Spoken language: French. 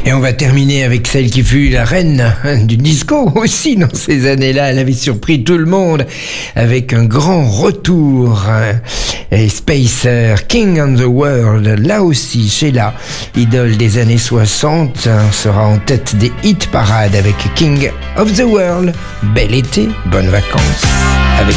Et on va terminer avec celle qui fut la reine du disco aussi dans ces années-là. Elle avait surpris tout le monde avec un grand retour. Et Spacer, King of the World, là aussi, Sheila, idole des années 60, sera en tête des hit parades avec King of the World. Bel été, bonnes vacances.